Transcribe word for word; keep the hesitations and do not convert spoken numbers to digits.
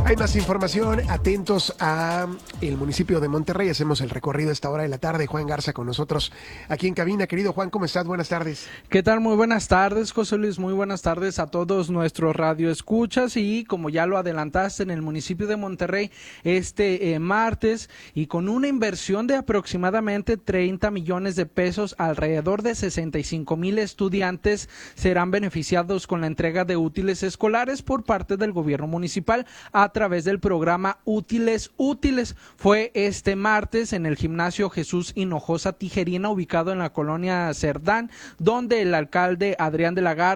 Hay más información, atentos a el municipio de Monterrey. Hacemos el recorrido a esta hora de la tarde. Juan Garza con nosotros aquí en cabina. Querido Juan, ¿cómo estás? Buenas tardes. ¿Qué tal? Muy buenas tardes, José Luis. Muy buenas tardes a todos nuestros radioescuchas. Y como ya lo adelantaste, en el municipio de Monterrey este eh, martes, y con una inversión de aproximadamente treinta millones de pesos, alrededor de sesenta y cinco mil estudiantes serán beneficiados con la entrega de útiles escolares por parte del gobierno municipal a través del programa Útiles Útiles. Fue este martes en el gimnasio Jesús Hinojosa Tijerina, ubicado en la colonia Cerdán, donde el alcalde Adrián de la Garza